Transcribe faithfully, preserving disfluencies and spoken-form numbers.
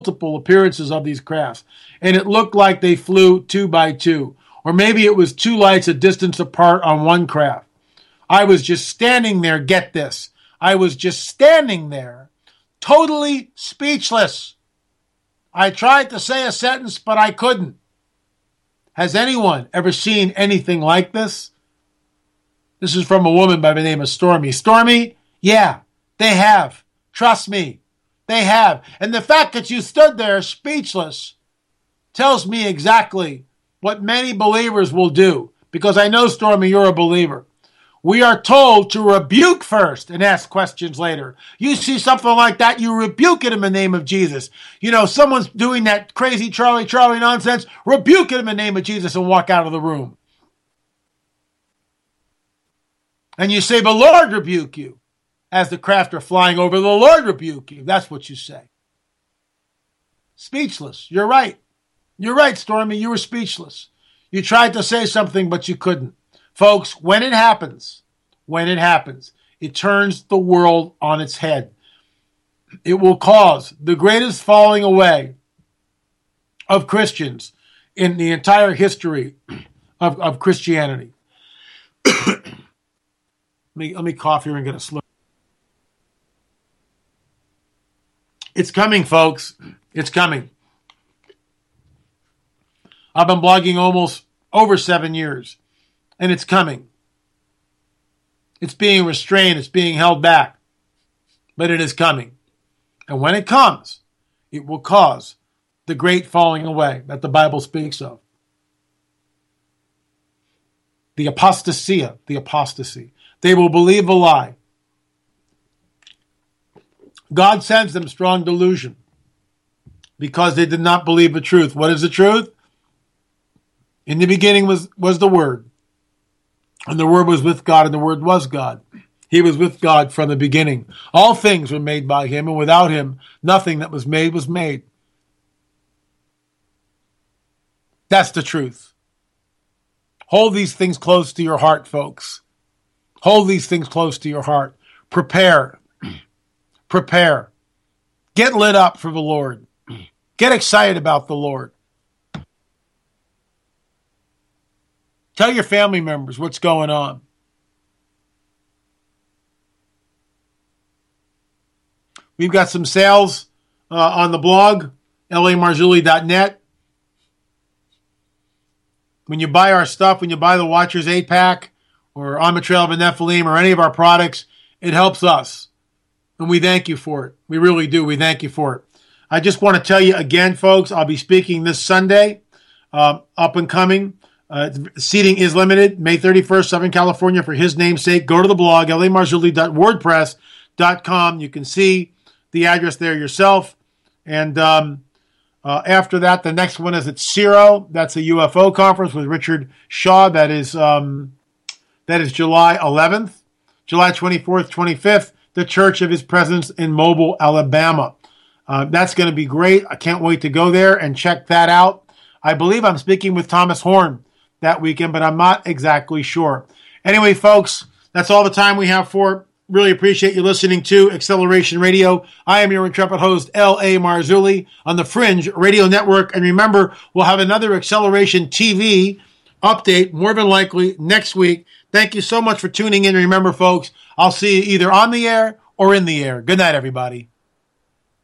multiple appearances of these crafts, and it looked like they flew two by two, or maybe it was two lights a distance apart on one craft. I was just standing there, get this, I was just standing there, totally speechless. I tried to say a sentence, but I couldn't. Has anyone ever seen anything like this? This is from a woman by the name of Stormy. Stormy, yeah, they have. Trust me, they have. And the fact that you stood there speechless tells me exactly what many believers will do. Because I know, Stormy, you're a believer. We are told to rebuke first and ask questions later. You see something like that, you rebuke it in the name of Jesus. You know, someone's doing that crazy Charlie Charlie nonsense, rebuke it in the name of Jesus and walk out of the room. And you say, the Lord rebuke you. As the craft are flying over, the Lord rebuke you. That's what you say. Speechless. You're right. You're right, Stormy. You were speechless. You tried to say something, but you couldn't. Folks, when it happens, when it happens, it turns the world on its head. It will cause the greatest falling away of Christians in the entire history of, of Christianity. let, me, let me cough here and get a slur. It's coming, folks. It's coming. I've been blogging almost over seven years. And it's coming. It's being restrained. It's being held back. But it is coming. And when it comes, it will cause the great falling away that the Bible speaks of. The apostasia, the apostasy. They will believe a lie. God sends them strong delusion because they did not believe the truth. What is the truth? In the beginning was, was the Word. And the Word was with God, and the Word was God. He was with God from the beginning. All things were made by Him, and without Him, nothing that was made was made. That's the truth. Hold these things close to your heart, folks. Hold these things close to your heart. Prepare. Prepare. Get lit up for the Lord. Get excited about the Lord. Tell your family members what's going on. We've got some sales uh, on the blog, L A Marzulli dot net. When you buy our stuff, when you buy the Watchers eight pack or On the Trail of the Nephilim or any of our products, it helps us. And we thank you for it. We really do. We thank you for it. I just want to tell you again, folks, I'll be speaking this Sunday, uh, up and coming. Uh, seating is limited. May thirty-first, Southern California, for His name's sake. Go to the blog, L A Marzulli dot wordpress dot com. You can see the address there yourself. And um, uh, after that, the next one is at CERO. That's a U F O conference with Richard Shaw. That is um, that is July eleventh. July twenty-fourth, twenty-fifth, the Church of His Presence in Mobile, Alabama. Uh, that's going to be great. I can't wait to go there and check that out. I believe I'm speaking with Thomas Horn that weekend, but I'm not exactly sure. Anyway, folks, that's all the time we have for. Really appreciate you listening to Acceleration Radio. I am your intrepid host, L A Marzulli, on the Fringe Radio Network. And remember, we'll have another Acceleration T V update, more than likely, next week. Thank you so much for tuning in. Remember, folks, I'll see you either on the air or in the air. Good night, everybody.